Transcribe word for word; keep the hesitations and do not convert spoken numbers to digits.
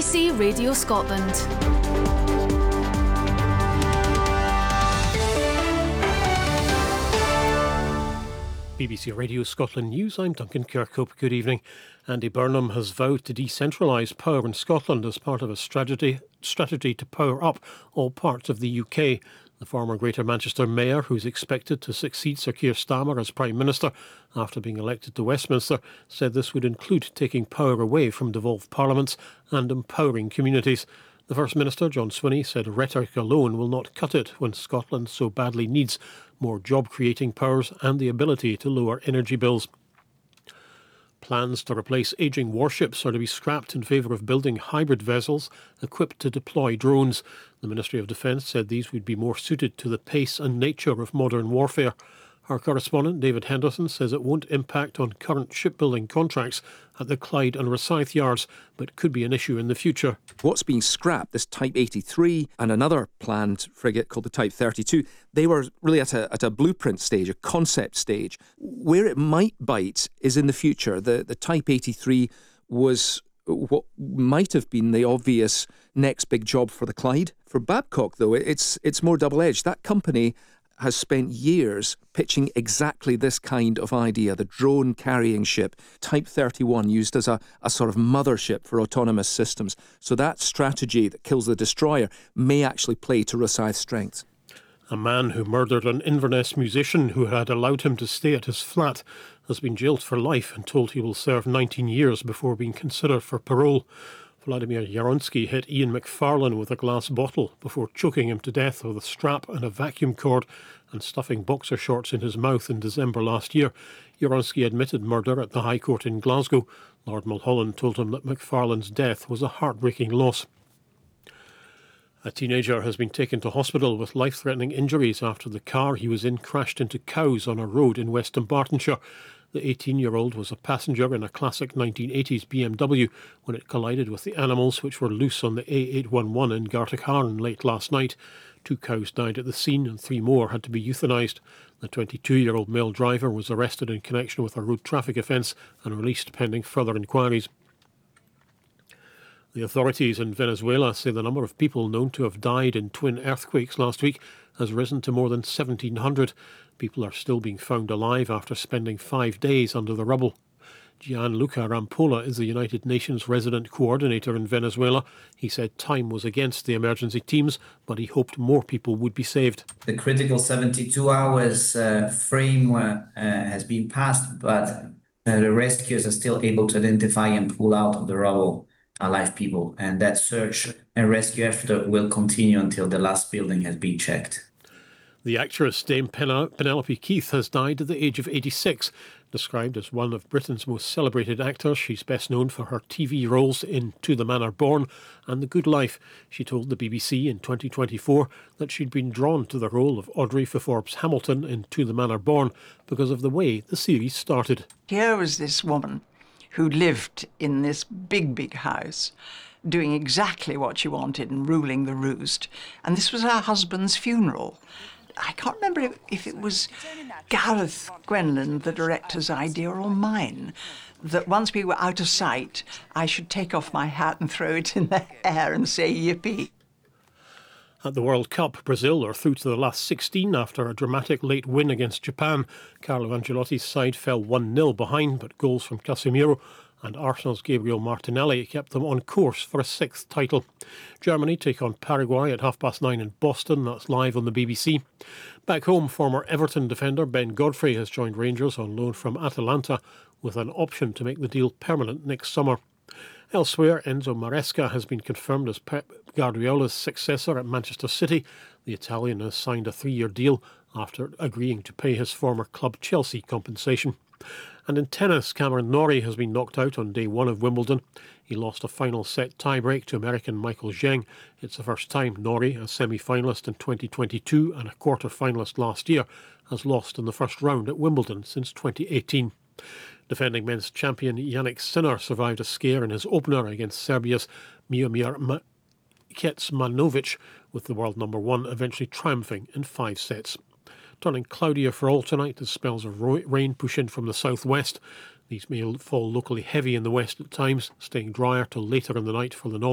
C Radio Scotland. B B C Radio Scotland News, I'm Duncan Kirkhope. Good evening. Andy Burnham has vowed to decentralise power in Scotland as part of a strategy strategy to power up all parts of the U K. The former Greater Manchester Mayor, who's expected to succeed Sir Keir Starmer as Prime Minister after being elected to Westminster, said this would include taking power away from devolved parliaments and empowering communities. The First Minister, John Swinney, said rhetoric alone will not cut it when Scotland so badly needs more job-creating powers and the ability to lower energy bills. Plans to replace ageing warships are to be scrapped in favour of building hybrid vessels equipped to deploy drones. The Ministry of Defence said these would be more suited to the pace and nature of modern warfare. Our correspondent, David Henderson, says it won't impact on current shipbuilding contracts at the Clyde and Rosyth yards, but could be an issue in the future. What's being scrapped, this Type eighty-three and another planned frigate called the Type thirty-two, they were really at a, at a blueprint stage, a concept stage. Where it might bite is in the future. The, the Type eighty-three was what might have been the obvious next big job for the Clyde. For Babcock, though, it's it's more double-edged. That company has spent years pitching exactly this kind of idea, the drone carrying ship, Type thirty-one, used as a, a sort of mothership for autonomous systems. So that strategy that kills the destroyer may actually play to Rosyth's strengths. A man who murdered an Inverness musician who had allowed him to stay at his flat has been jailed for life and told he will serve nineteen years before being considered for parole. Vladimir Yaronsky hit Ian McFarlane with a glass bottle before choking him to death with a strap and a vacuum cord and stuffing boxer shorts in his mouth in December last year. Yaronsky admitted murder at the High Court in Glasgow. Lord Mulholland told him that McFarlane's death was a heartbreaking loss. A teenager has been taken to hospital with life-threatening injuries after the car he was in crashed into cows on a road in West Dunbartonshire. The eighteen-year-old was a passenger in a classic nineteen eighties B M W when it collided with the animals which were loose on the A eight one one in Garticharn late last night. Two cows died at the scene and three more had to be euthanised. The twenty-two-year-old male driver was arrested in connection with a road traffic offence and released pending further inquiries. The authorities in Venezuela say the number of people known to have died in twin earthquakes last week has risen to more than seventeen hundred. People are still being found alive after spending five days under the rubble. Gianluca Rampolla is the United Nations resident coordinator in Venezuela. He said time was against the emergency teams, but he hoped more people would be saved. The critical seventy-two hours uh, frame uh, has been passed, but uh, the rescuers are still able to identify and pull out of the rubble alive people. And that search and rescue effort will continue until the last building has been checked. The actress Dame Penelope Keith has died at the age of eighty-six. Described as one of Britain's most celebrated actors, she's best known for her T V roles in To the Manor Born and The Good Life. She told the B B C in twenty twenty-four that she'd been drawn to the role of Audrey for Forbes Hamilton in To the Manor Born because of the way the series started. Here was this woman who lived in this big, big house, doing exactly what she wanted and ruling the roost. And this was her husband's funeral. I can't remember if it was Gareth Gwenlyn, the director's idea, or mine, that once we were out of sight, I should take off my hat and throw it in the air and say yippee. At the World Cup, Brazil are through to the last sixteen after a dramatic late win against Japan. Carlo Ancelotti's side fell one nil behind, but goals from Casemiro and Arsenal's Gabriel Martinelli kept them on course for a sixth title. Germany take on Paraguay at half past nine in Boston. That's live on the B B C. Back home, former Everton defender Ben Godfrey has joined Rangers on loan from Atalanta with an option to make the deal permanent next summer. Elsewhere, Enzo Maresca has been confirmed as Pep Guardiola's successor at Manchester City. The Italian has signed a three-year deal after agreeing to pay his former club Chelsea compensation. And in tennis, Cameron Norrie has been knocked out on day one of Wimbledon. He lost a final set tiebreak to American Michael Zheng. It's the first time Norrie, a semi-finalist in twenty twenty-two and a quarter-finalist last year, has lost in the first round at Wimbledon since twenty eighteen. Defending men's champion Yannick Sinner survived a scare in his opener against Serbia's Miomir Kecmanovic, with the world number one eventually triumphing in five sets. Turning cloudier for all tonight as spells of rain push in from the southwest. These may fall locally heavy in the west at times, staying drier till later in the night for the north.